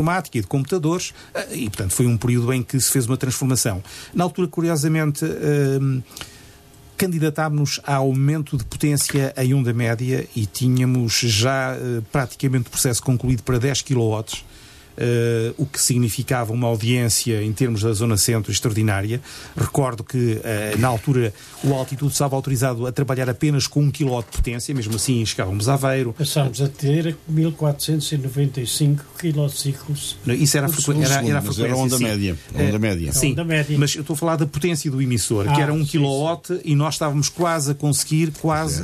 informática e de computadores, e portanto foi um período em que se fez uma transformação. Na altura, curiosamente, candidatámos a aumento de potência em onda média e tínhamos já praticamente o processo concluído para 10 kW, o que significava uma audiência em termos da zona centro extraordinária. Recordo que na altura o Altitude estava autorizado a trabalhar apenas com 1 kW de potência, mesmo assim chegávamos a Aveiro. Passámos a ter 1495 kciclos. Isso era a frequência. Era a onda média. Onda média. Sim, mas eu estou a falar da potência do emissor, que era 1 kW, e nós estávamos quase a conseguir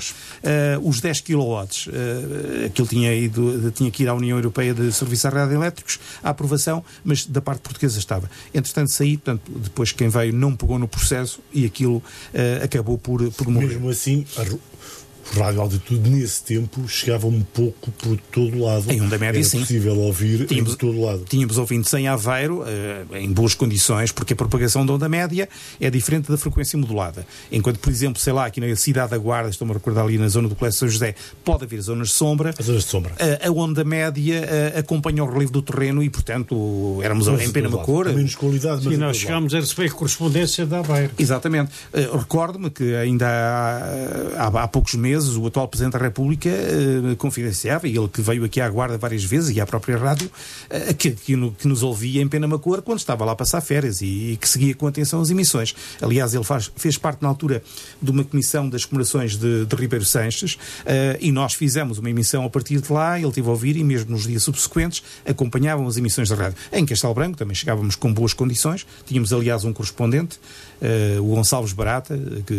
os 10 kW. Aquilo tinha que ir à União Europeia de Serviços Radioelétricos, a aprovação, mas da parte portuguesa estava. Entretanto, saí, portanto, depois quem veio não pegou no processo e aquilo acabou por morrer. Mesmo assim, o Rádio Altitude nesse tempo chegava um pouco por todo lado. Em onda média, sim. Era possível ouvir em todo lado. Tínhamos ouvintes em Aveiro, em boas condições, porque a propagação da onda média é diferente da frequência modulada. Enquanto, por exemplo, sei lá, aqui na cidade da Guarda, estou-me a recordar ali na zona do Colégio São José, pode haver zonas de sombra. As zonas de sombra. A onda média acompanha o relevo do terreno e, portanto, éramos em Penamacor. Menos qualidade, mas e nós chegámos a receber correspondência da Aveiro. Exatamente. Recordo-me que ainda há poucos meses o atual Presidente da República confidenciava, e ele que veio aqui à Guarda várias vezes e à própria rádio, que nos ouvia em Penamacor quando estava lá a passar férias e que seguia com atenção as emissões. Aliás, ele fez parte na altura de uma comissão das comemorações de Ribeiro Sanches, e nós fizemos uma emissão a partir de lá, ele teve a ouvir e mesmo nos dias subsequentes acompanhavam as emissões da rádio. Em Castelo Branco também chegávamos com boas condições, tínhamos aliás um correspondente, o Gonçalves Barata,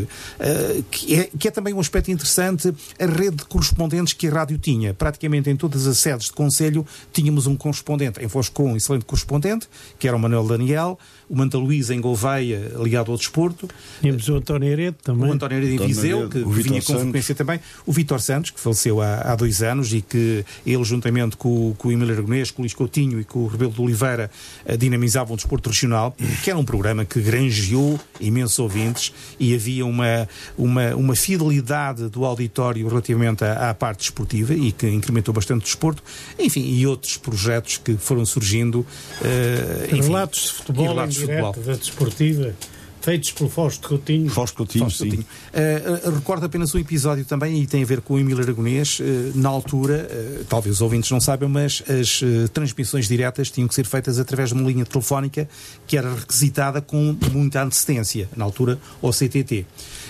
que é também um aspecto interessante, a rede de correspondentes que a rádio tinha. Praticamente em todas as sedes de concelho tínhamos um correspondente. Em Foscou, um excelente correspondente, que era o Manuel Daniel, o Manta Luísa em Gouveia, ligado ao desporto. Tínhamos o António Heredo também. O António Heredo em Viseu, que vinha com frequência também. O Vítor Santos, que faleceu há 2 anos e que ele, juntamente com o Emílio Aragonês, com o Luís Coutinho e com o Rebelo de Oliveira, dinamizavam o desporto regional, que era um programa que granjeou imensos ouvintes e havia uma fidelidade do auditório relativamente à parte desportiva e que incrementou bastante o desporto, enfim, e outros projetos que foram surgindo. Relatos de futebol em direto, da desportiva, feitos pelo Fausto Coutinho. Sim. Recordo apenas um episódio também, e tem a ver com o Emílio Aragonês. Na altura, talvez os ouvintes não saibam, mas as transmissões diretas tinham que ser feitas através de uma linha telefónica que era requisitada com muita antecedência, na altura, ao CTT.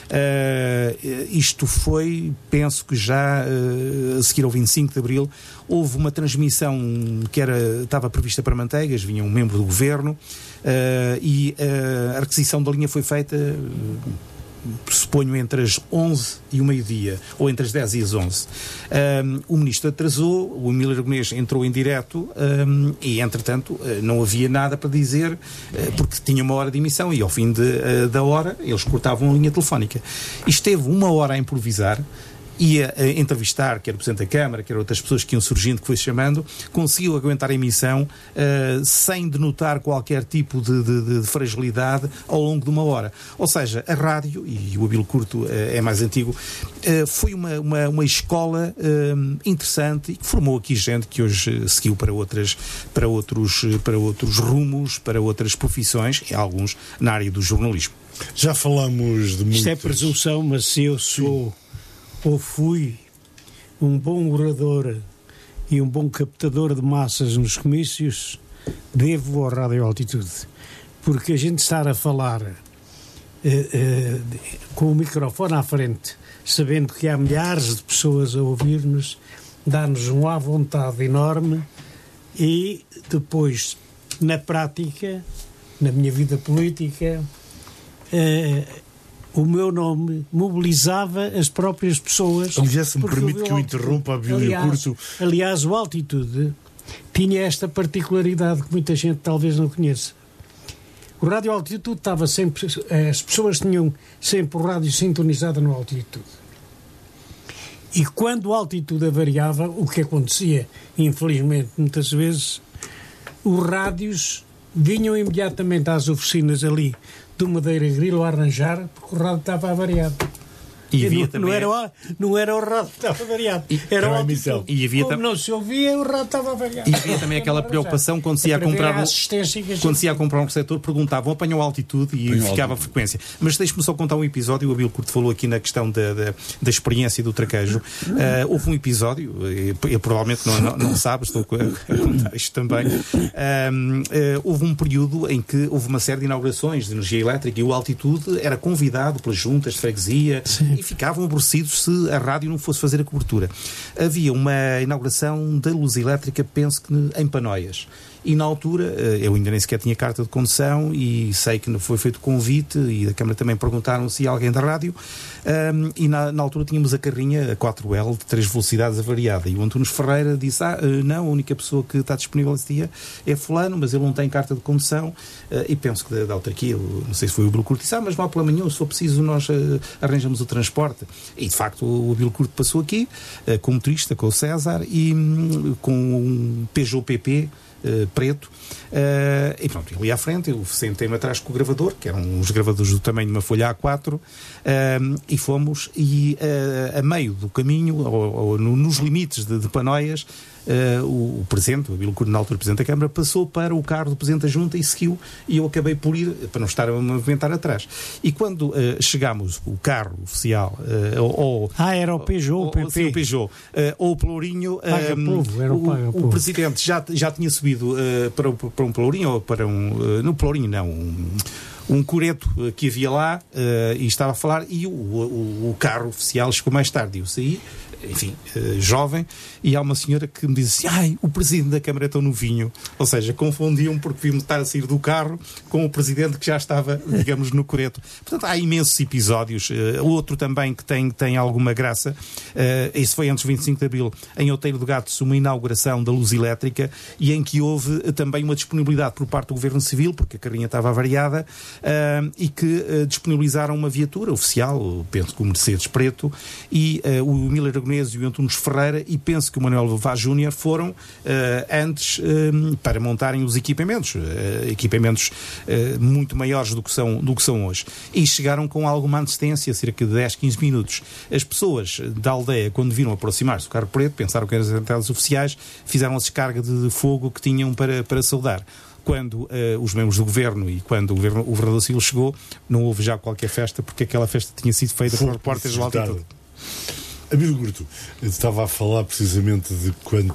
Isto foi, penso que já a seguir ao 25 de Abril, houve uma transmissão que estava prevista para Manteigas, vinha um membro do governo, e a requisição da linha foi feita, suponho, entre as 11 e o meio-dia, ou entre as 10 e as 11. O ministro atrasou, o Emílio Aragonês entrou em direto, e, entretanto, não havia nada para dizer, porque tinha uma hora de emissão, e ao fim da hora eles cortavam a linha telefónica. E esteve 1 hora a improvisar, ia a entrevistar, quer o Presidente da Câmara, quer outras pessoas que iam surgindo, que foi chamando, conseguiu aguentar a emissão sem denotar qualquer tipo de fragilidade ao longo de 1 hora. Ou seja, a rádio, e o Abílio Curto é mais antigo, foi uma escola interessante e que formou aqui gente que hoje seguiu para outros rumos, para outras profissões, e alguns na área do jornalismo. Já falamos de muitas... Isto é presunção, mas se eu sou... ou fui um bom orador e um bom captador de massas nos comícios, devo à Rádio Altitude. Porque a gente estar a falar com o microfone à frente, sabendo que há milhares de pessoas a ouvir-nos, dá-nos uma vontade enorme, e depois, na prática, na minha vida política, o meu nome mobilizava as próprias pessoas. Aliás, se me permite que eu interrompa, Abílio Curto. Aliás, o Altitude tinha esta particularidade que muita gente talvez não conheça. O Rádio Altitude estava sempre... As pessoas tinham sempre o rádio sintonizado no Altitude. E quando o Altitude avariava, o que acontecia, infelizmente, muitas vezes, os rádios vinham imediatamente às oficinas ali do Madeira Grilo a arranjar, porque o rádio estava avariado. E havia não era o rádio que estava variado, era a emissão. E havia como não se ouvia, o rádio estava variado. E havia também aquela preocupação quando se ia comprar um receptor, perguntavam, apanham altitude e ficava a frequência. Mas deixe-me só contar um episódio. O Abílio Curto falou aqui na questão da experiência do traquejo. Houve um episódio, eu provavelmente não sabe, estou a contar isto também. Houve um período em que houve uma série de inaugurações de energia elétrica e o Altitude era convidado pelas juntas de freguesia. Sim. E ficavam aborrecidos se a rádio não fosse fazer a cobertura. Havia uma inauguração da luz elétrica, penso que em Panoias. E na altura, eu ainda nem sequer tinha carta de condução e sei que foi feito convite e da Câmara também perguntaram se ia alguém da rádio e na altura tínhamos a carrinha, a 4L, de 3 velocidades avariada. E o Antunes Ferreira disse, não, a única pessoa que está disponível esse dia é fulano, mas ele não tem carta de condução e penso que da autarquia, não sei se foi o Abílio Curto, disse, mas não há problema nenhum, se for preciso nós arranjamos o transporte. E de facto o Abílio Curto passou aqui, com o motorista, com o César e com um Peugeot PP preto, e pronto, ele ia à frente, eu sentei-me atrás com o gravador, que eram uns gravadores do tamanho de uma folha A4, e fomos, a meio do caminho, nos limites de Panoias, o Presidente, o Abílio Curto, na altura Presidente da Câmara, passou para o carro do Presidente da Junta e seguiu, e eu acabei por ir, para não estar a movimentar atrás. E quando chegámos, o carro oficial, era o Peugeot, o Peugeot, ou o Pelourinho, o Presidente já tinha subido para um Pelourinho, ou para no Pelourinho não, um coreto que havia lá, e estava a falar, e o carro oficial chegou mais tarde, eu saí, enfim, jovem, e há uma senhora que me diz assim, o Presidente da Câmara é tão novinho, ou seja, confundiam porque vimos estar a sair do carro com o Presidente que já estava, digamos, no coreto. Portanto, há imensos episódios. Outro também que tem alguma graça, esse foi antes de 25 de Abril, em Outeiro do Gato, uma inauguração da luz elétrica, e em que houve também uma disponibilidade por parte do Governo Civil, porque a carrinha estava avariada, e que disponibilizaram uma viatura oficial, penso que o Mercedes preto, e o Miller e o Antunes Ferreira, e penso que o Manuel Vaz Júnior foram antes para montarem os equipamentos muito maiores do que são hoje, e chegaram com alguma antecedência, cerca de 10, 15 minutos. As pessoas da aldeia, quando viram aproximar-se do carro preto, pensaram que eram as entradas oficiais, fizeram a descarga de fogo que tinham para saudar. Quando os membros do Governo e quando o Governador Civil chegou, não houve já qualquer festa, porque aquela festa tinha sido feita por repórteres de Altitude. Abílio Curto, estava a falar precisamente de quando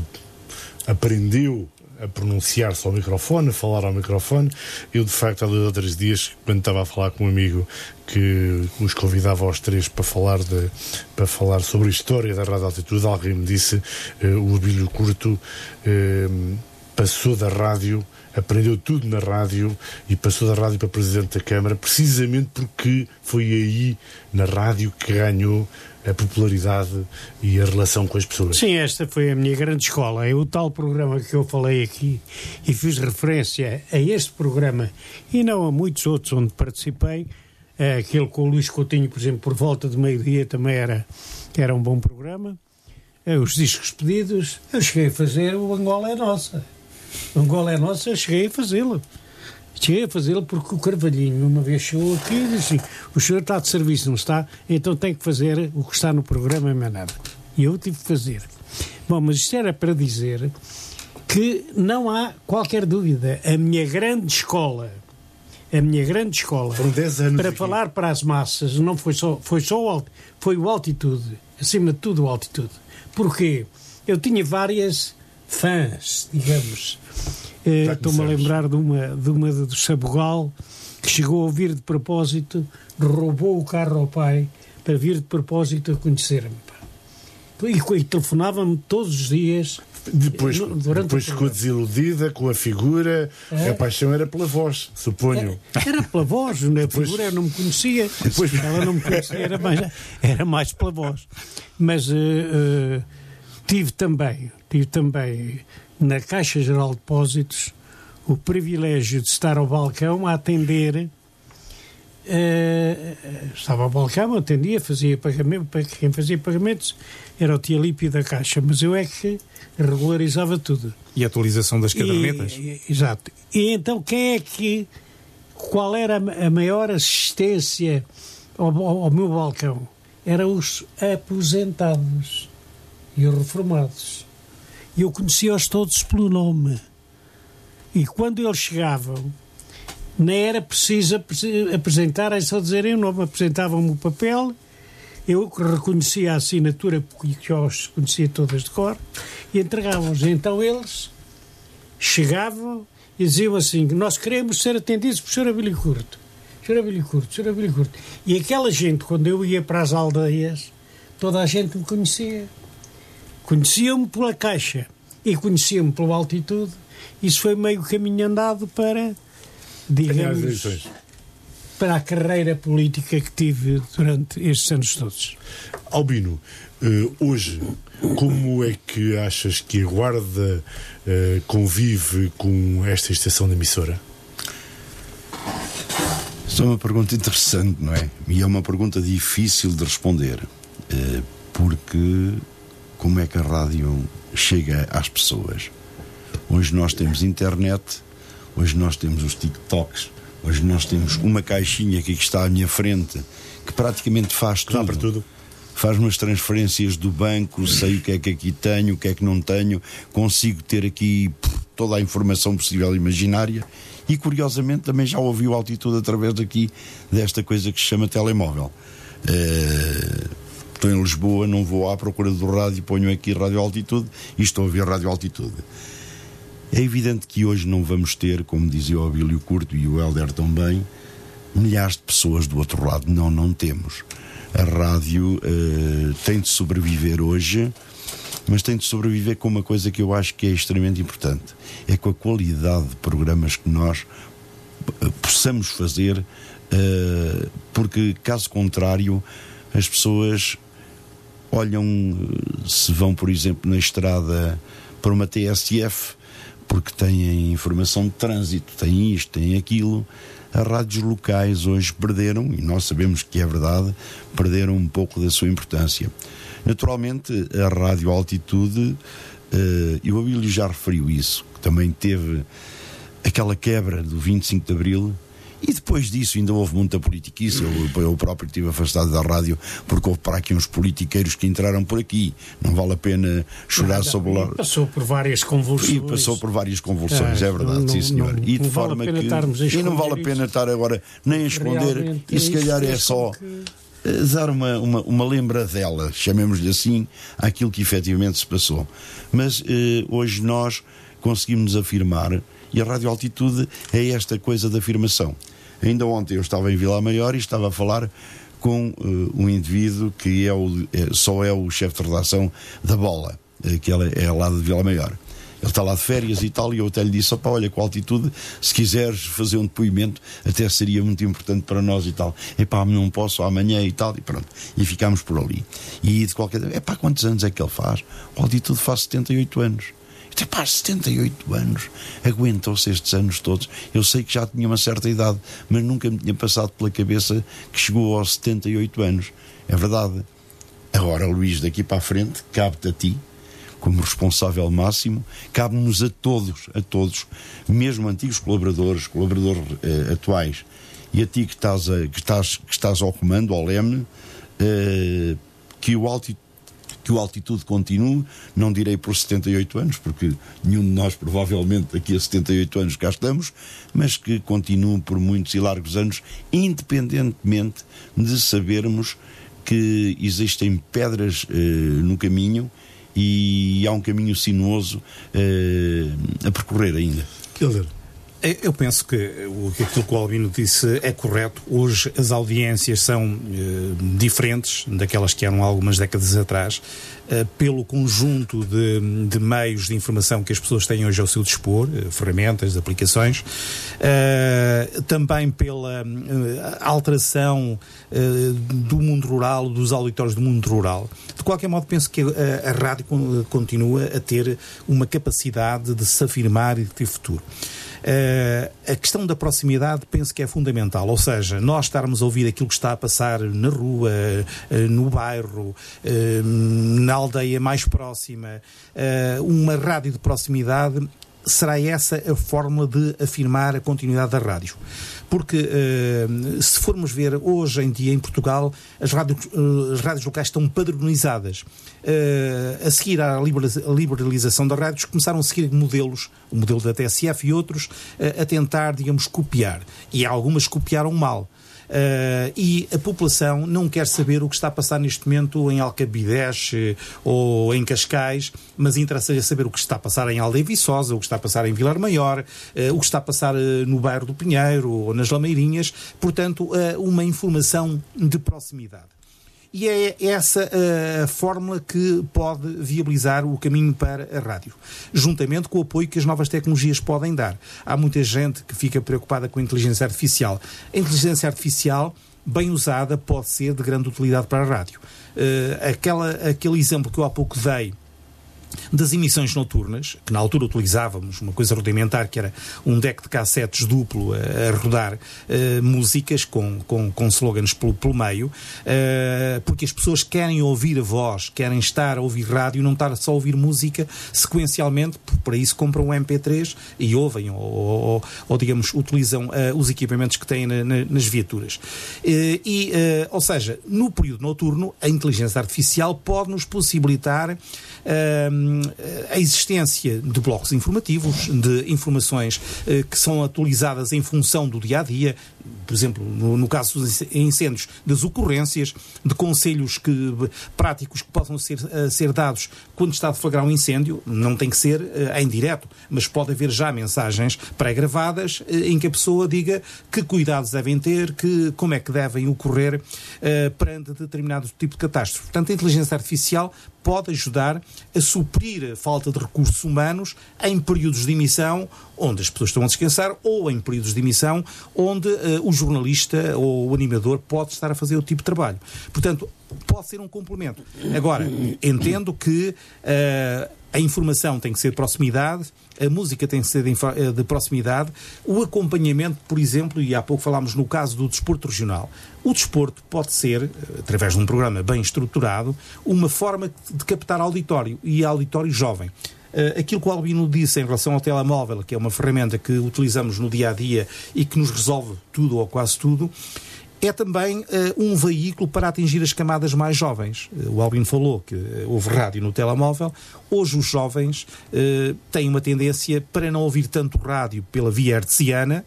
aprendeu a pronunciar-se ao microfone, a falar ao microfone. Eu, de facto, há 2 ou 3 dias, quando estava a falar com um amigo que os convidava aos 3 para falar sobre a história da Rádio Altitude, alguém me disse, o Abílio Curto passou da rádio, aprendeu tudo na rádio e passou da rádio para Presidente da Câmara, precisamente porque foi aí, na rádio, que ganhou a popularidade e a relação com as pessoas. Sim, esta foi a minha grande escola. É o tal programa que eu falei aqui e fiz referência a este programa e não a muitos outros onde participei. Aquele com o Luís Coutinho, por exemplo, por volta de meio-dia também era um bom programa. Os discos pedidos, eu cheguei a fazer o Angola é Nossa. O Angola é Nossa, eu cheguei a fazê-lo. Cheguei a fazê-lo porque o Carvalhinho uma vez chegou aqui e disse assim, o senhor está de serviço, não está? Então tem que fazer o que está no programa e mais nada. E eu tive que fazer. Bom, mas isto era para dizer que não há qualquer dúvida. A minha grande escola Foram 10 anos para aqui. falar para as massas, não foi o Altitude, acima de tudo o Altitude. Porquê? Eu tinha várias fãs, digamos. Estou-me a lembrar de uma do Sabugal, que chegou a vir de propósito, roubou o carro ao pai para vir de propósito a conhecer-me. E telefonava-me todos os dias. Depois ficou desiludida com a figura. A paixão era pela voz, suponho. Era pela voz, a figura eu não me conhecia. Ela não me conhecia, era mais pela voz. Mas tive também na Caixa Geral de Depósitos o privilégio de estar ao balcão a atender. Estava ao balcão, atendia, fazia pagamento. Para quem fazia pagamentos era o Tia Lípio da Caixa, mas eu é que regularizava tudo. E a atualização das cadernetas? Exato. E então qual era a maior assistência ao meu balcão? eram os aposentados e os reformados. E eu conhecia-os todos pelo nome. E quando eles chegavam, nem era preciso apresentarem, só dizerem o nome. Apresentavam-me o papel, eu reconhecia a assinatura, porque eu os conhecia todas de cor, e entregavam-os. Então eles chegavam e diziam assim: nós queremos ser atendidos por Sr. Abílio Curto. Sr. Abílio Curto, Sr. Abílio Curto. E aquela gente, quando eu ia para as aldeias, toda a gente me conhecia. Conheciam-me pela Caixa e conheciam-me pela Altitude. Isso foi meio caminho andado para, digamos, para a carreira política que tive durante estes anos todos. Albino, hoje, como é que achas que a Guarda convive com esta estação de emissora? Isso é uma pergunta interessante, não é? E é uma pergunta difícil de responder, porque como é que a rádio chega às pessoas? Hoje nós temos internet, hoje nós temos os TikToks, hoje nós temos uma caixinha que aqui está à minha frente, que praticamente faz tudo. Dá para tudo. Faz umas transferências do banco, sei o que é que aqui tenho, o que é que não tenho, consigo ter aqui toda a informação possível e imaginária. E curiosamente também já ouvi o Altitude através daqui desta coisa que se chama telemóvel. Estou em Lisboa, não vou à procura do rádio, ponho aqui Rádio Altitude e estou a ouvir Rádio Altitude. É evidente que hoje não vamos ter, como dizia o Abílio Curto e o Hélder também, milhares de pessoas do outro lado. Não temos. A rádio tem de sobreviver hoje, mas tem de sobreviver com uma coisa que eu acho que é extremamente importante. É com a qualidade de programas que nós possamos fazer, porque caso contrário as pessoas olham, se vão por exemplo na estrada para uma TSF, porque têm informação de trânsito, têm isto, têm aquilo. As rádios locais hoje perderam, e nós sabemos que é verdade, perderam um pouco da sua importância. Naturalmente, a Rádio Altitude, e o Abílio já referiu isso, que também teve aquela quebra do 25 de Abril, e depois disso ainda houve muita politiquice. Eu próprio estive afastado da rádio porque houve para aqui uns politiqueiros que entraram por aqui. Não vale a pena chorar sobre lá. Passou por várias convulsões. E passou por várias convulsões, é verdade, sim senhor. E de forma que... E não vale a pena estar agora nem a esconder, e se calhar é só dar uma lembradela, chamemos-lhe assim, àquilo que efetivamente se passou. Mas hoje nós conseguimos afirmar, e a Rádio Altitude é esta coisa da afirmação. Ainda ontem eu estava em Vila Maior e estava a falar com um indivíduo que só é o chefe de redação da Bola, que é lá de Vila Maior. Ele está lá de férias e tal, e eu até lhe disse: opa, olha, com a Altitude, se quiseres fazer um depoimento, até seria muito importante para nós e tal. Epá, não posso, amanhã e tal, e pronto. E ficámos por ali. E de qualquer... Epá, quantos anos é que ele faz? O Altitude faz 78 anos. Até pá, 78 anos, aguentou-se estes anos todos. Eu sei que já tinha uma certa idade, mas nunca me tinha passado pela cabeça que chegou aos 78 anos. É verdade. Agora, Luís, daqui para a frente, cabe-te a ti, como responsável máximo, cabe-nos a todos, mesmo antigos colaboradores atuais, e a ti que estás ao comando, ao leme, que o Altitude continue, não direi por 78 anos, porque nenhum de nós provavelmente daqui a 78 anos cá estamos, mas que continue por muitos e largos anos, independentemente de sabermos que existem pedras no caminho e há um caminho sinuoso a percorrer ainda. Eu penso que aquilo que o Albino disse é correto. Hoje as audiências são diferentes daquelas que eram há algumas décadas atrás, pelo conjunto de meios de informação que as pessoas têm hoje ao seu dispor, ferramentas, aplicações, também pela alteração do mundo rural, dos auditórios do mundo rural. De qualquer modo, penso que a rádio continua a ter uma capacidade de se afirmar e de ter futuro. A questão da proximidade penso que é fundamental, ou seja, nós estarmos a ouvir aquilo que está a passar na rua, no bairro, na aldeia mais próxima, uma rádio de proximidade será essa a fórmula de afirmar a continuidade da rádio. Porque se formos ver hoje em dia em Portugal, as rádios locais estão padronizadas. A seguir à liberalização das rádios, começaram a seguir modelos, o modelo da TSF e outros, a tentar, digamos, copiar. E algumas copiaram mal. E a população não quer saber o que está a passar neste momento em Alcabidez ou em Cascais, mas interessa saber o que está a passar em Aldeia Viçosa, o que está a passar em Vilar Maior, o que está a passar no bairro do Pinheiro ou nas Lameirinhas. Portanto, uma informação de proximidade. E é essa a fórmula que pode viabilizar o caminho para a rádio, juntamente com o apoio que as novas tecnologias podem dar. Há muita gente que fica preocupada com a inteligência artificial. A inteligência artificial, bem usada, pode ser de grande utilidade para a rádio. Aquele exemplo que eu há pouco dei das emissões noturnas, que na altura utilizávamos uma coisa rudimentar, que era um deck de cassetes duplo a rodar músicas com slogans pelo meio, porque as pessoas querem ouvir a voz, querem estar a ouvir rádio, não estar só a ouvir música sequencialmente, para isso compram um MP3 e ouvem, ou digamos, utilizam os equipamentos que têm nas viaturas. Ou seja, no período noturno, a inteligência artificial pode nos possibilitar a existência de blocos informativos, de informações que são atualizadas em função do dia-a-dia, por exemplo, no caso dos incêndios, das ocorrências, de conselhos práticos que possam ser dados quando está a deflagrar um incêndio. Não tem que ser em direto, mas pode haver já mensagens pré-gravadas em que a pessoa diga que cuidados devem ter, como é que devem ocorrer perante determinado tipo de catástrofe. Portanto, a inteligência artificial pode ajudar a suprir a falta de recursos humanos em períodos de emissão onde as pessoas estão a descansar, ou em períodos de emissão onde o jornalista ou o animador pode estar a fazer o tipo de trabalho. Portanto, pode ser um complemento. Agora, entendo que a informação tem que ser de proximidade, a música tem que ser de proximidade, o acompanhamento, por exemplo, e há pouco falámos no caso do desporto regional. O desporto pode ser, através de um programa bem estruturado, uma forma de captar auditório, e auditório jovem. Aquilo que o Albino disse em relação ao telemóvel, que é uma ferramenta que utilizamos no dia-a-dia e que nos resolve tudo ou quase tudo, é também um veículo para atingir as camadas mais jovens. O Albino falou que houve rádio no telemóvel. Hoje os jovens têm uma tendência para não ouvir tanto rádio pela via hertziana,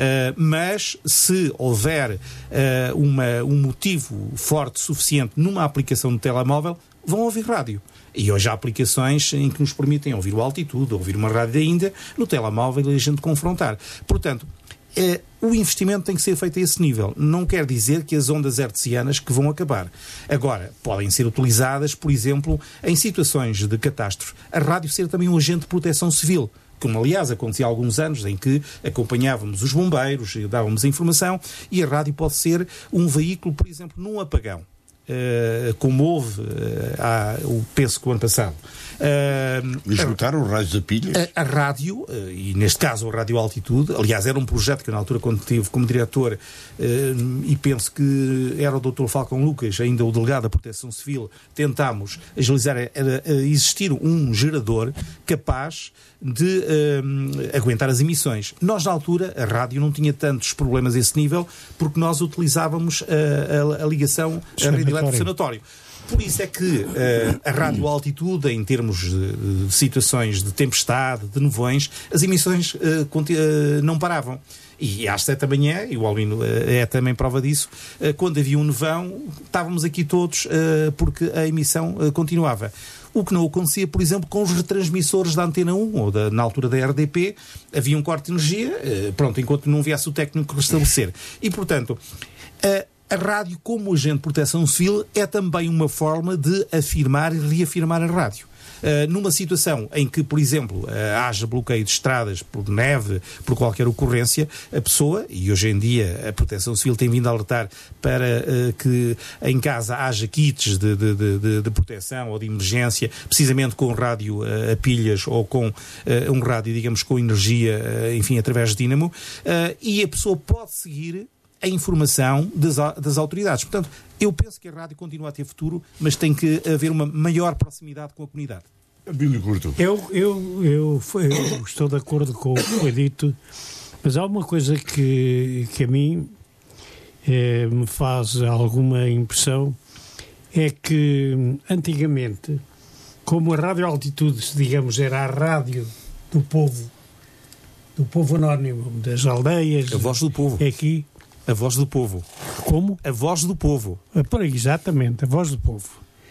mas se houver um motivo forte suficiente numa aplicação do telemóvel, vão ouvir rádio. E hoje há aplicações em que nos permitem ouvir o Altitude, ouvir uma rádio ainda no telemóvel e a gente confrontar. Portanto, o investimento tem que ser feito a esse nível. Não quer dizer que as ondas hertzianas que vão acabar. Agora, podem ser utilizadas, por exemplo, em situações de catástrofe. A rádio ser também um agente de proteção civil, como aliás acontecia há alguns anos, em que acompanhávamos os bombeiros e dávamos a informação, e a rádio pode ser um veículo, por exemplo, num apagão. Como houve, penso que o ano passado. Esgotaram os raios da pilha? A rádio, e neste caso a Rádio Altitude, aliás, era um projeto que eu na altura, quando tive como diretor, e penso que era o Dr. Falcão Lucas, ainda o delegado da Proteção Civil, tentámos agilizar, existir um gerador capaz de aguentar as emissões. Nós, na altura, a rádio não tinha tantos problemas a esse nível, porque nós utilizávamos a ligação à rede elétrica do sanatório. Por isso é que a Rádio Altitude, em termos de situações de tempestade, de nevoeins, as emissões não paravam. E às 7 da manhã, e o Albino é também prova disso, quando havia um nevão, estávamos aqui todos porque a emissão continuava. O que não acontecia, por exemplo, com os retransmissores da Antena 1 ou na altura da RDP, havia um corte de energia, enquanto não viesse o técnico restabelecer. E, portanto, a rádio, como agente de proteção civil, é também uma forma de afirmar e reafirmar a rádio. Numa situação em que, por exemplo, haja bloqueio de estradas por neve, por qualquer ocorrência, a pessoa, e hoje em dia a Proteção Civil tem vindo a alertar para que em casa haja kits de proteção ou de emergência, precisamente com rádio a pilhas ou com um rádio, digamos, com energia, enfim, através de dínamo, e a pessoa pode seguir a informação das autoridades. Portanto, eu penso que a rádio continua a ter futuro, mas tem que haver uma maior proximidade com a comunidade. Abílio Curto. Eu estou de acordo com o que foi dito, mas há uma coisa que a mim me faz alguma impressão, é que antigamente, como a Rádio Altitude, digamos, era a rádio do povo anónimo, das aldeias... A voz do povo. Aqui. A voz do povo. Como? A voz do povo. Exatamente, a voz do povo.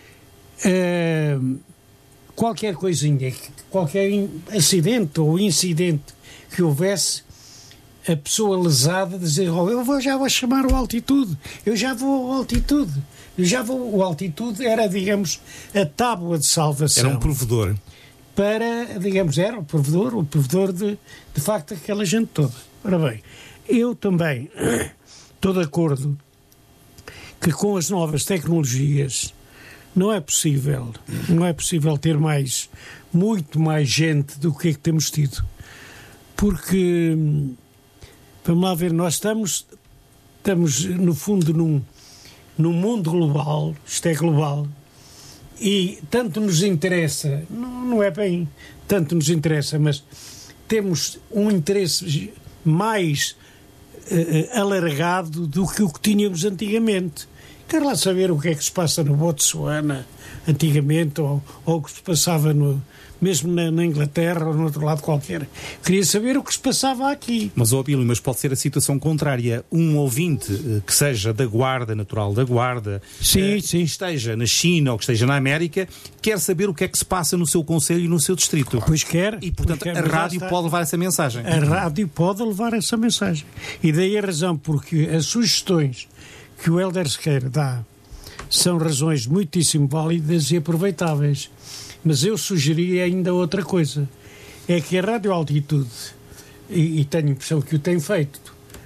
Qualquer coisinha, qualquer acidente ou incidente que houvesse, a pessoa lesada dizer, já vou chamar o Altitude, eu já vou ao Altitude. O Altitude era, digamos, a tábua de salvação. Era um provedor. Para, digamos, era o provedor de facto daquela gente toda. Ora bem, eu também estou de acordo que com as novas tecnologias não é possível ter muito mais gente do que temos tido. Porque, vamos lá ver, nós estamos no fundo num mundo global, isto é global, e tanto nos interessa, não é bem tanto nos interessa, mas temos um interesse mais alargado do que o que tínhamos antigamente. Quero lá saber o que é que se passa no Botsuana antigamente, ou o que se passava mesmo na Inglaterra ou no outro lado qualquer. Queria saber o que se passava aqui. Mas pode ser a situação contrária. Um ouvinte que seja da Guarda, natural da Guarda, sim. Que esteja na China ou que esteja na América, quer saber o que é que se passa no seu concelho e no seu distrito. Pois quer. E, portanto, a rádio pode levar essa mensagem. A rádio pode levar essa mensagem. E daí a razão, porque as sugestões que o Hélder Sequeira dá são razões muitíssimo válidas e aproveitáveis. Mas eu sugeria ainda outra coisa. É que a Rádio Altitude, e tenho a impressão que o tem feito,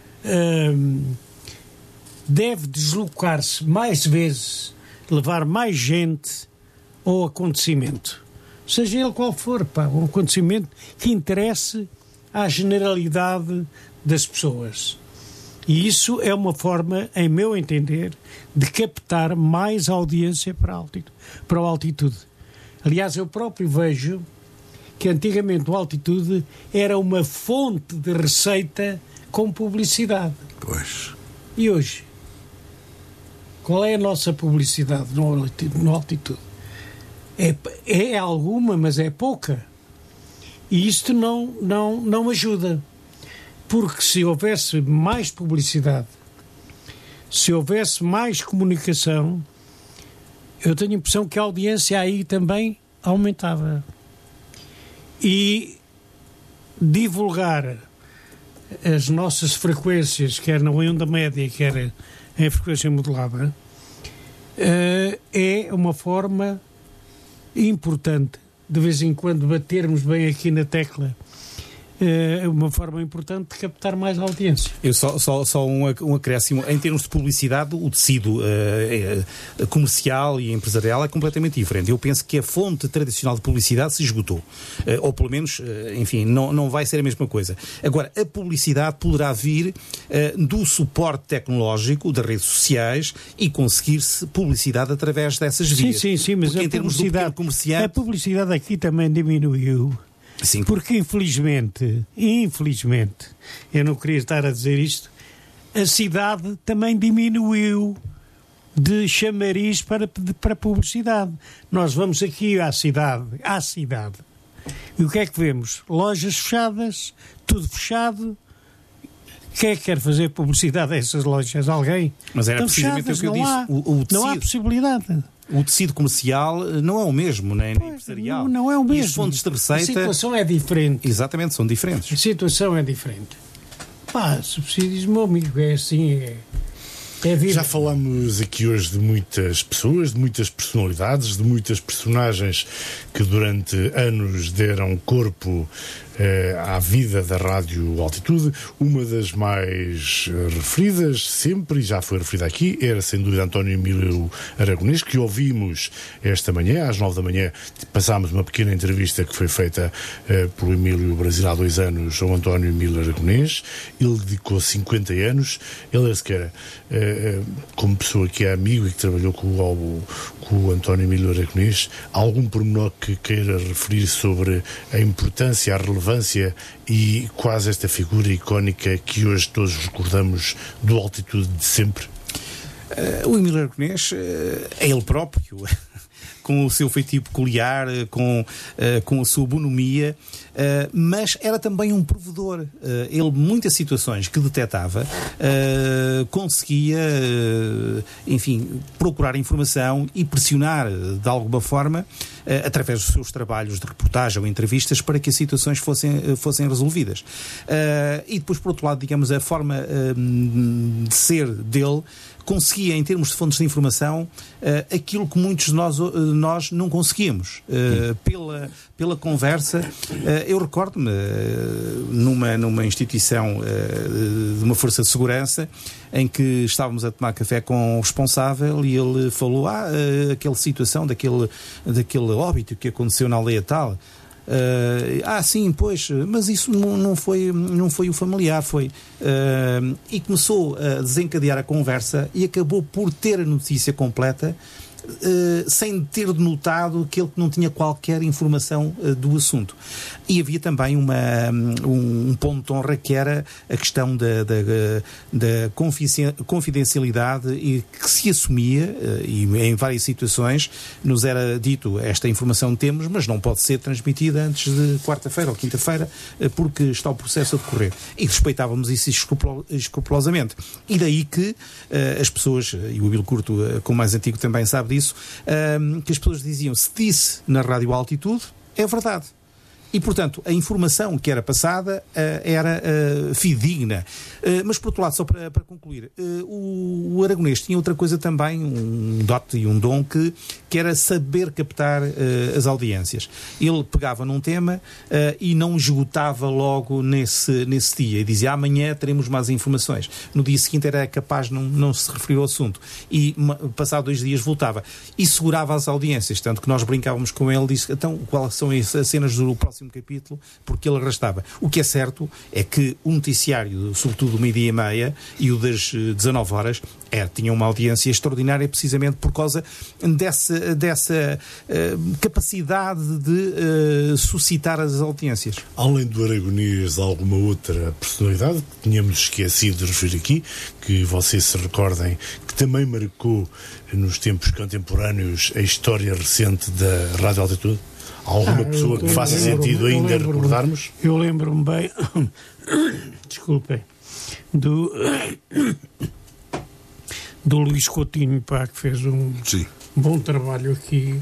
deve deslocar-se mais vezes, levar mais gente ao acontecimento. Seja ele qual for, um acontecimento que interesse à generalidade das pessoas. E isso é uma forma, em meu entender, de captar mais audiência para o Altitude. Aliás, eu próprio vejo que antigamente o Altitude era uma fonte de receita com publicidade. Pois. E hoje? Qual é a nossa publicidade no Altitude? É alguma, mas é pouca. E isto não ajuda. Porque se houvesse mais publicidade, se houvesse mais comunicação, eu tenho a impressão que a audiência aí também aumentava. E divulgar as nossas frequências, quer na onda média, quer em frequência modulada, é uma forma importante, de vez em quando batermos bem aqui na tecla, é uma forma importante de captar mais audiência. Eu só um acréscimo. Em termos de publicidade, o tecido comercial e empresarial é completamente diferente. Eu penso que a fonte tradicional de publicidade se esgotou. Ou pelo menos, enfim, não vai ser a mesma coisa. Agora, a publicidade poderá vir do suporte tecnológico das redes sociais e conseguir-se publicidade através dessas vias. Sim, mas porque a publicidade aqui também diminuiu. Sim. Porque infelizmente, eu não queria estar a dizer isto, a cidade também diminuiu de chamariz para publicidade. Nós vamos aqui à cidade, e o que é que vemos? Lojas fechadas, tudo fechado. Quem é que quer fazer publicidade a essas lojas? Alguém? Mas era precisamente o que eu disse. Não há possibilidade. O tecido comercial não é o mesmo, nem empresarial. Não é o mesmo. E as fontes de receita... A situação é diferente. Exatamente, são diferentes. A situação é diferente. Subsídios, meu amigo, é assim, é vida. Já falamos aqui hoje de muitas pessoas, de muitas personalidades, de muitas personagens que durante anos deram corpo à vida da Rádio Altitude. Uma das mais referidas sempre, e já foi referida aqui, era sem dúvida António Emílio Aragonês, que ouvimos esta manhã, às 9 da manhã, passámos uma pequena entrevista que foi feita pelo Emílio Brasil há 2 anos ao António Emílio Aragonês. Ele dedicou 50 anos, ele sequer, como pessoa que é amigo e que trabalhou com o António Emílio Aragonês, algum pormenor que queira referir sobre a importância, a relevância e quase esta figura icónica que hoje todos recordamos do Altitude de sempre? O Emílio Aragonês é ele próprio, com o seu feitio peculiar, com a sua bonomia, mas era também um provedor. Ele, muitas situações que detectava, conseguia, enfim, procurar informação e pressionar de alguma forma, através dos seus trabalhos de reportagem ou entrevistas, para que as situações fossem resolvidas. E depois, por outro lado, digamos, a forma de ser dele conseguia, em termos de fontes de informação, aquilo que muitos de nós não conseguíamos. Pela conversa, eu recordo-me, numa instituição de uma força de segurança, em que estávamos a tomar café com o responsável e ele falou, aquela situação daquele óbito que aconteceu na aldeia tal. Sim, pois, mas isso não foi o familiar, foi. E começou a desencadear a conversa e acabou por ter a notícia completa, sem ter notado que ele não tinha qualquer informação do assunto. E havia também um ponto de honra, que era a questão da confidencialidade, e que se assumia, e em várias situações nos era dito: esta informação temos, mas não pode ser transmitida antes de quarta-feira ou quinta-feira, porque está o processo a decorrer. E respeitávamos isso escrupulosamente. E daí que as pessoas, e o Bill Curto, como mais antigo, também sabe disso, que as pessoas diziam: se disse na Rádio Altitude, é verdade. E, portanto, a informação que era passada era fidedigna. Mas, por outro lado, só para concluir, o Aragonês tinha outra coisa também, um dote e um dom, que era saber captar as audiências. Ele pegava num tema e não esgotava logo nesse dia. E dizia: amanhã teremos mais informações. No dia seguinte era capaz de não se referir ao assunto. E, passado 2 dias, voltava. E segurava as audiências. Tanto que nós brincávamos com ele, disse: então, quais são as cenas do próximo capítulo? Porque ele arrastava. O que é certo é que o noticiário, sobretudo do 12h30 e o das 19 horas, tinha uma audiência extraordinária, precisamente por causa dessa capacidade de suscitar as audiências. Além do Aragonês, alguma outra personalidade que tínhamos esquecido de referir aqui, que vocês se recordem, que também marcou nos tempos contemporâneos a história recente da Rádio Altitude? Alguma pessoa que faça sentido ainda recordarmos? Eu lembro-me bem, desculpem, do Luís Coutinho, que fez um bom trabalho aqui.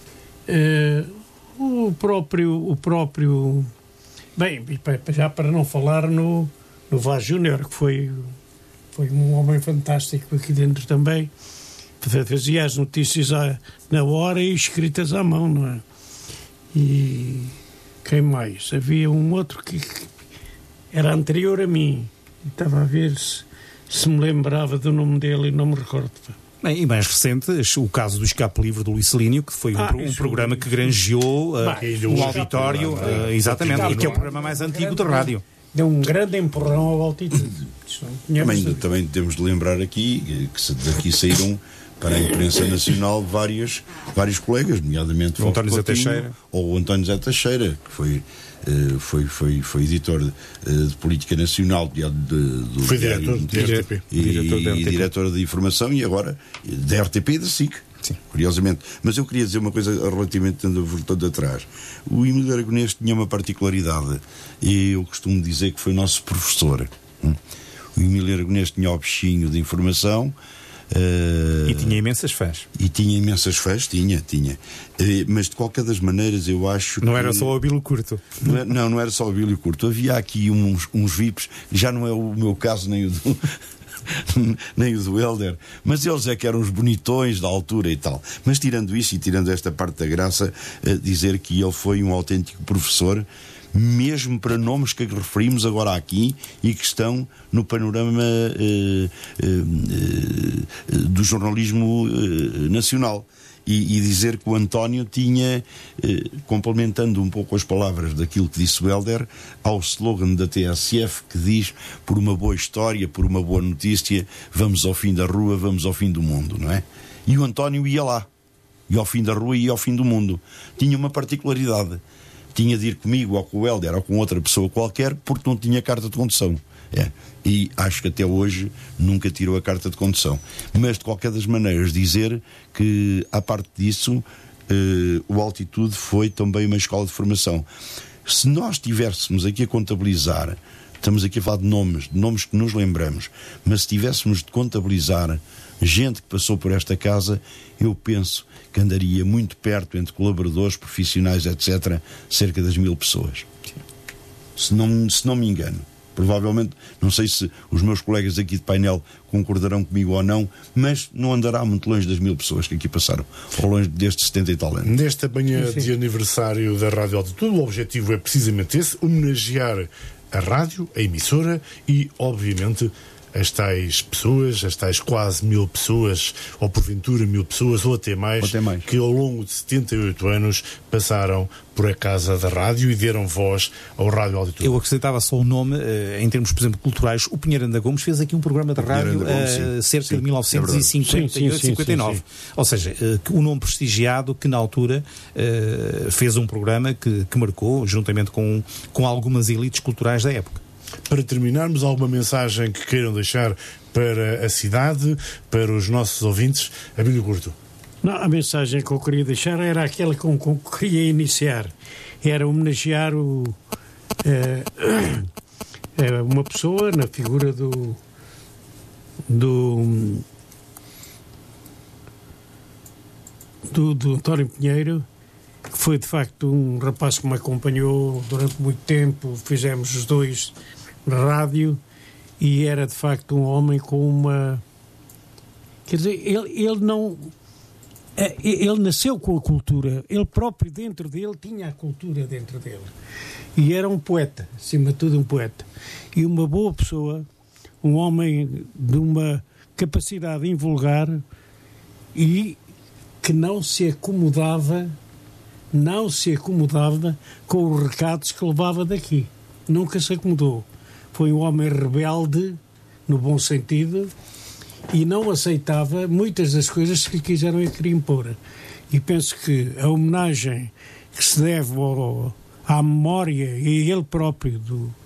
O próprio, bem, já para não falar no Vaz Júnior, que foi um homem fantástico aqui dentro também. Fazia as notícias na hora e escritas à mão, não é? E quem mais? Havia um outro que era anterior a mim. Estava a ver se me lembrava do nome dele e não me recordo. Bem, e mais recente, o caso do Escape Livre do Luís Celínio, que foi um programa que granjeou o auditório, exatamente, e que é o programa mais antigo da rádio. Deu um grande empurrão ao Altitude. Também temos de lembrar aqui que daqui saíram para a imprensa nacional vários colegas, nomeadamente o António Zé Teixeira, ou o António Zé Teixeira, que foi editor de política nacional do foi diretor da RTP e diretor de informação, e agora da RTP e da SIC. Sim. Curiosamente. Mas eu queria dizer uma coisa relativamente voltando atrás. O Emílio Aragonês tinha uma particularidade, e eu costumo dizer que foi nosso professor. O Emílio Aragonês tinha o bichinho de informação. E tinha imensas fãs. Tinha. Mas de qualquer das maneiras, eu acho não era só o Abílio Curto. Não era só o Abílio Curto. Havia aqui uns VIPs, já não é o meu caso, nem o do nem o do Helder, mas eles é que eram os bonitões da altura e tal. Mas tirando isso e tirando esta parte da graça, dizer que ele foi um autêntico professor, mesmo para nomes que referimos agora aqui e que estão no panorama do jornalismo nacional. E dizer que o António tinha, complementando um pouco as palavras daquilo que disse o Hélder, ao slogan da TSF que diz: por uma boa história, por uma boa notícia, vamos ao fim da rua, vamos ao fim do mundo, não é? E o António ia lá, e ao fim da rua e ao fim do mundo. Tinha uma particularidade: tinha de ir comigo ou com o Hélder ou com outra pessoa qualquer, porque não tinha carta de condução. E acho que até hoje nunca tirou a carta de condução. Mas de qualquer das maneiras dizer que, à parte disso, o Altitude foi também uma escola de formação. Se nós tivéssemos aqui a contabilizar, estamos aqui a falar de nomes que nos lembramos, mas se tivéssemos de contabilizar gente que passou por esta casa, eu penso que andaria muito perto, entre colaboradores, profissionais, etc., cerca das 1000 pessoas. Se não me engano. Provavelmente, não sei se os meus colegas aqui de painel concordarão comigo ou não, mas não andará muito longe das 1000 pessoas que aqui passaram, ao longe destes 70 e tal anos. Nesta manhã de aniversário da Rádio Altitude, o objetivo é precisamente esse: homenagear a rádio, a emissora e, obviamente, as tais pessoas, as tais quase 1000 pessoas, ou porventura 1000 pessoas, ou até mais, que ao longo de 78 anos passaram por a casa da rádio e deram voz ao Rádio Altitude. Eu acrescentava só o nome, em termos, por exemplo, culturais. O Pinheiro Anda Gomes fez aqui um programa de rádio cerca de 1958, 59. Ou seja, um nome prestigiado que na altura fez um programa que marcou, juntamente com algumas elites culturais da época. Para terminarmos, alguma mensagem que queiram deixar para a cidade, para os nossos ouvintes? Abílio Curto. Não, a mensagem que eu queria deixar era aquela com que eu queria iniciar. Era homenagear uma pessoa na figura do António Pinheiro, que foi de facto um rapaz que me acompanhou durante muito tempo. Fizemos os dois na rádio e era de facto um homem com uma... Quer dizer, ele não... Ele nasceu com a cultura, ele próprio dentro dele tinha a cultura dentro dele. E era um poeta, acima de tudo um poeta. E uma boa pessoa, um homem de uma capacidade invulgar e que não se acomodava com os recados que levava daqui. Nunca se acomodou. Foi um homem rebelde, no bom sentido, e não aceitava muitas das coisas que lhe quiseram impor. E penso que a homenagem que se deve à memória e a ele próprio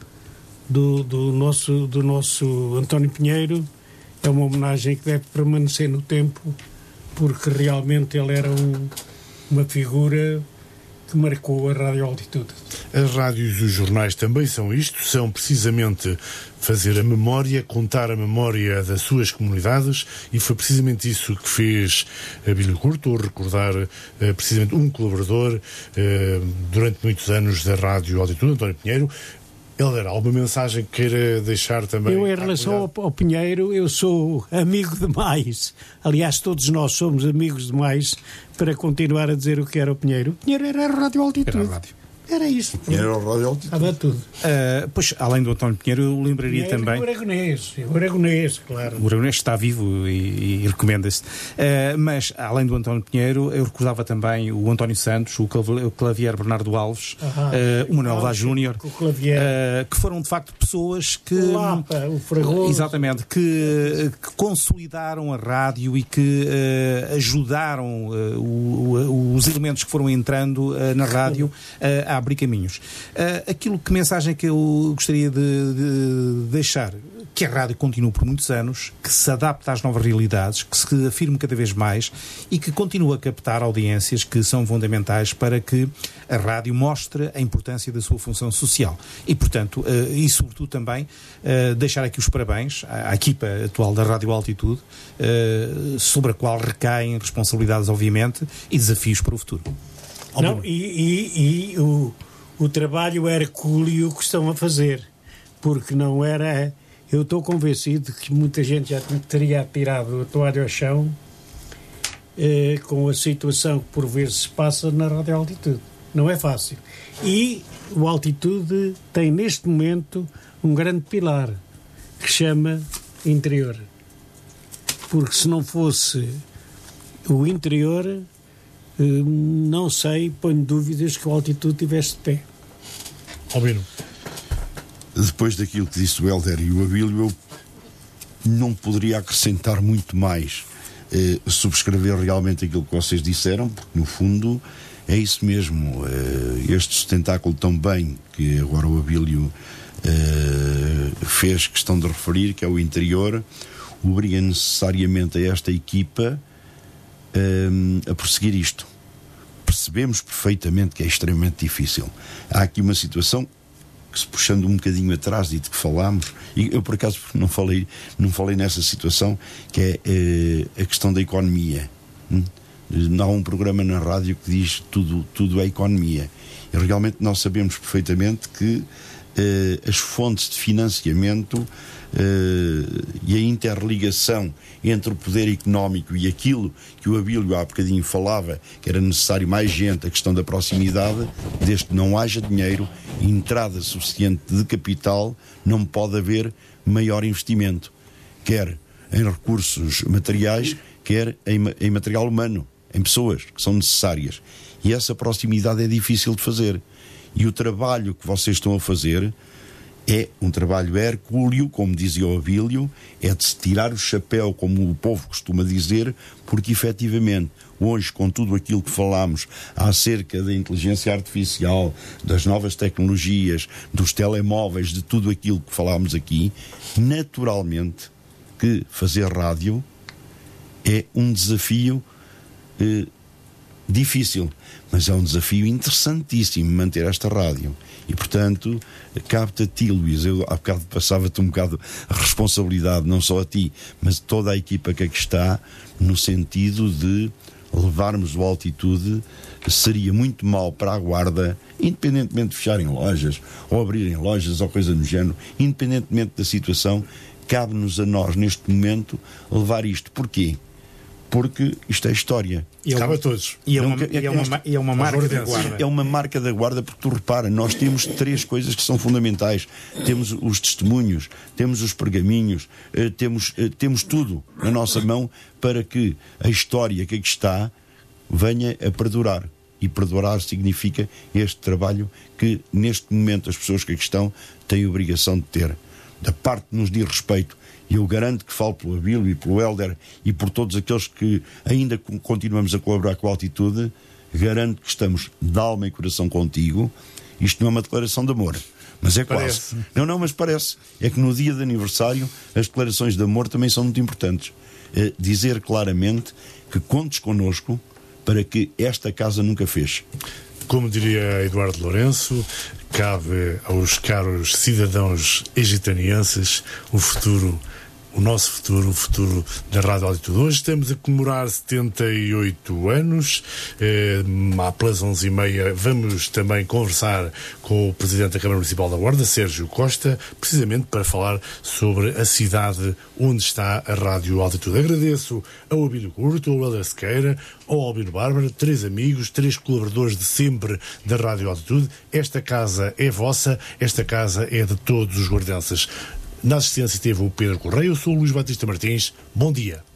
do nosso António Pinheiro é uma homenagem que deve permanecer no tempo, porque realmente ele era uma figura que marcou a Rádio Altitude. As rádios e os jornais também são isto, são precisamente fazer a memória, contar a memória das suas comunidades, e foi precisamente isso que fez Abílio Curto, recordar precisamente um colaborador durante muitos anos da Rádio Altitude, António Pinheiro. Hélder, alguma mensagem que queira deixar também? Eu, em relação ao Pinheiro, eu sou amigo demais. Aliás, todos nós somos amigos demais para continuar a dizer o que era o Pinheiro. O Pinheiro era a Rádio Altitude. Era a rádio. Era isso. Era o Rádio Altitude. Estava tudo. Pois, além do António Pinheiro, eu lembraria também... O Aragonês, claro. O Aragonês está vivo e recomenda-se. Mas, além do António Pinheiro, eu recordava também o António Santos, o Clavier Bernardo Alves, o Manuel Vaz Júnior, que foram, de facto, pessoas que... O Lapa, o Fragoso. Exatamente, que consolidaram a rádio e que ajudaram os elementos que foram entrando na rádio a abrir caminhos. Que mensagem que eu gostaria de deixar? Que a rádio continue por muitos anos, que se adapte às novas realidades, que se afirme cada vez mais e que continue a captar audiências que são fundamentais para que a rádio mostre a importância da sua função social. E, portanto, e sobretudo também deixar aqui os parabéns à equipa atual da Rádio Altitude, sobre a qual recaem responsabilidades, obviamente, e desafios para o futuro. Não, o trabalho hercúleo que estão a fazer, porque não era... Eu estou convencido que muita gente já teria tirado a toalha ao chão com a situação que por vezes se passa na Rádio Altitude. Não é fácil. E o Altitude tem neste momento um grande pilar que chama interior. Porque se não fosse o interior, não sei, ponho dúvidas que o Altitude tivesse de pé. Albino. Depois daquilo que disse o Hélder e o Abílio, eu não poderia acrescentar muito mais. Subscrever realmente aquilo que vocês disseram, porque no fundo é isso mesmo. Este sustentáculo tão bem que agora o Abílio fez questão de referir, que é o interior, obriga necessariamente a esta equipa a prosseguir isto. Percebemos perfeitamente que é extremamente difícil. Há aqui uma situação que, se puxando um bocadinho atrás e de que falámos, e eu por acaso não falei nessa situação, que é a questão da economia. Há um programa na rádio que diz tudo é economia. E realmente nós sabemos perfeitamente que as fontes de financiamento e a interligação entre o poder económico e aquilo que o Abílio há bocadinho falava, que era necessário mais gente, a questão da proximidade, desde que não haja dinheiro, entrada suficiente de capital, não pode haver maior investimento, quer em recursos materiais, quer em material humano, em pessoas que são necessárias. E essa proximidade é difícil de fazer. E o trabalho que vocês estão a fazer é um trabalho hercúleo, como dizia o Abílio, é de se tirar o chapéu, como o povo costuma dizer, porque efetivamente, hoje, com tudo aquilo que falámos acerca da inteligência artificial, das novas tecnologias, dos telemóveis, de tudo aquilo que falámos aqui, naturalmente que fazer rádio é um desafio difícil, mas é um desafio interessantíssimo manter esta rádio. E, portanto, cabe-te a ti, Luís. Eu há bocado passava-te um bocado a responsabilidade, não só a ti, mas toda a equipa que aqui está, no sentido de levarmos o Altitude. Seria muito mal para a Guarda, independentemente de fecharem lojas, ou abrirem lojas, ou coisa do género, independentemente da situação, cabe-nos a nós, neste momento, levar isto. Porquê? Porque isto é história. Cabe a todos. E é uma marca da Guarda. É uma marca da Guarda, porque tu repara, nós temos 3 coisas que são fundamentais. Temos os testemunhos, temos os pergaminhos, temos tudo na nossa mão para que a história que aqui está venha a perdurar. E perdurar significa este trabalho que, neste momento, as pessoas que aqui estão têm a obrigação de ter. Da parte que nos diz respeito. E eu garanto que falo pelo Abílio e pelo Hélder e por todos aqueles que ainda continuamos a colaborar com a Altitude, garanto que estamos de alma e coração contigo. Isto não é uma declaração de amor, mas é quase. Parece. Não, mas parece. É que no dia de aniversário as declarações de amor também são muito importantes. Dizer claramente que contes connosco para que esta casa nunca feche. Como diria Eduardo Lourenço, cabe aos caros cidadãos egitanienses o nosso futuro, o futuro da Rádio Altitude. Hoje estamos a comemorar 78 anos, pelas 11h30 vamos também conversar com o Presidente da Câmara Municipal da Guarda, Sérgio Costa, precisamente para falar sobre a cidade onde está a Rádio Altitude. Agradeço ao Abílio Curto, ao Hélder Sequeira, ao Albino Bárbara, 3 amigos, 3 colaboradores de sempre da Rádio Altitude. Esta casa é vossa, esta casa é de todos os guardenses. Na assistência teve o Pedro Correia, eu sou o Luís Batista Martins. Bom dia.